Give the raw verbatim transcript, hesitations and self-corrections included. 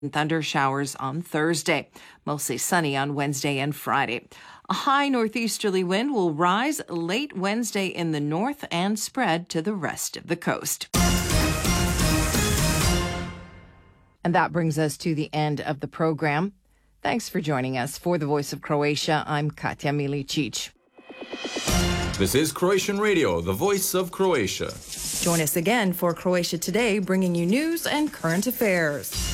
thunder showers on Thursday. Mostly sunny on Wednesday and Friday. A high northeasterly wind will rise late Wednesday in the north and spread to the rest of the coast. And that brings us to the end of the program. Thanks for joining us. For the Voice of Croatia, I'm Katja Milicic. This is Croatian Radio, the voice of Croatia. Join us again for Croatia Today, bringing you news and current affairs.